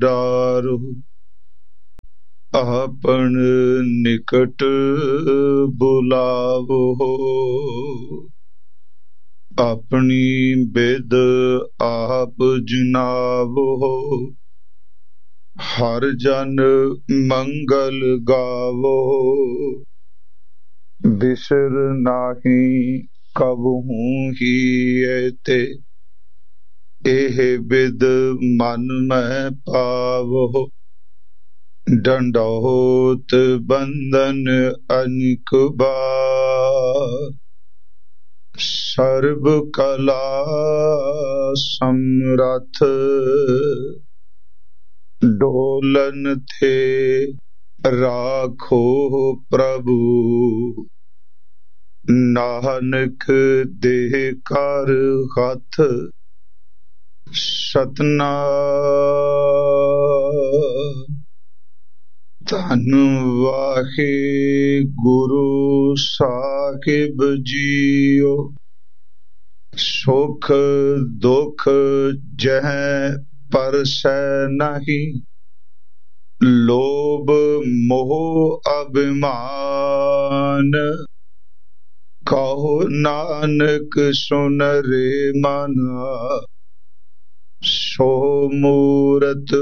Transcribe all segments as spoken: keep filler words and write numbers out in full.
डारो आपन निकट बुलावो अपनी बिद आप जुनावो हर जन मंगल गावो बिसर नाही कबहू ही एते एह बिद मन में पावो डंडौत बंदन अनिक बार सर्व कला समरथ डोलन थे राखो प्रभु नानक देह कर हथ सतनाम धन वाहे गुरु साहिब जियो सुख दुख जह परसै नहीं लोभ मोह अभिमान कहो नानक सुन रे मना सो मूरत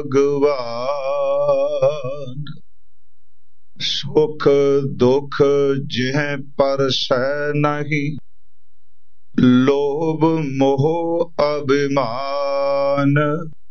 भगवान सुख दुख जिह परसै नहीं लोभ मोह अभिमान